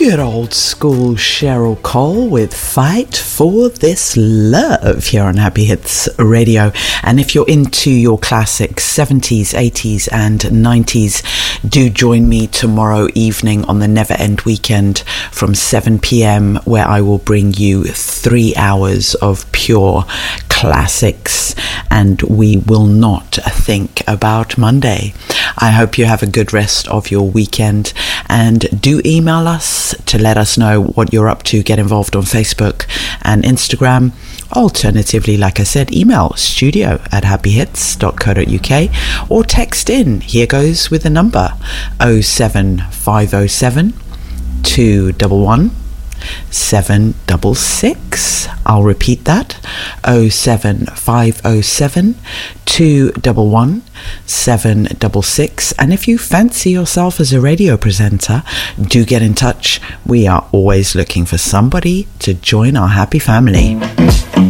Good old school Cheryl Cole with Fight for This Love here on Happy Hits Radio. And if you're into your classics 70s, 80s and 90s, do join me tomorrow evening on the Never End Weekend from 7 p.m. where I will bring you 3 hours of pure classics and we will not think about Monday. I hope you have a good rest of your weekend and do email us to let us know what you're up to. Get involved on Facebook and Instagram. Alternatively, like I said, email studio@happyhits.co.uk or text in. Here goes with the number 07507 211 766. I'll repeat that, 07507 211 766. And if you fancy yourself as a radio presenter, do get in touch. We are always looking for somebody to join our happy family.